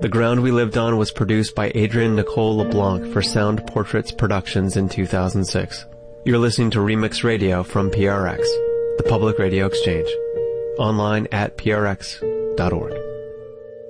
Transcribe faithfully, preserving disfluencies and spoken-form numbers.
The Ground We Lived On was produced by Adrienne Nicole LeBlanc for Sound Portraits Productions in two thousand six. You're listening to Remix Radio from P R X, the Public Radio Exchange. Online at p r x dot org.